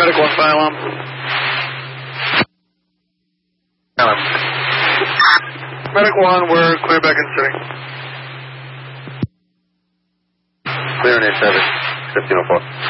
Medic 1, fire alarm. Medic 1, we're clear back in city. Clear in A7, 1504.